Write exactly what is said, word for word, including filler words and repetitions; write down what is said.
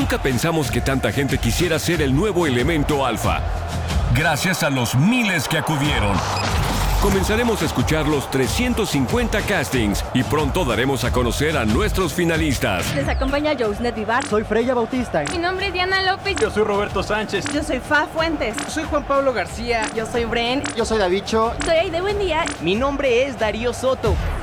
Nunca pensamos que tanta gente quisiera ser el nuevo elemento alfa. Gracias a los miles que acudieron. Comenzaremos a escuchar los trescientos cincuenta castings y pronto daremos a conocer a nuestros finalistas. Les acompaña Jousnet Vivar. Soy Freya Bautista. Mi nombre es Diana López. Yo soy Roberto Sánchez. Yo soy Fa Fuentes. Soy Juan Pablo García. Yo soy Bren. Yo soy Davicho. Soy Aide Buendía. Mi nombre es Darío Soto.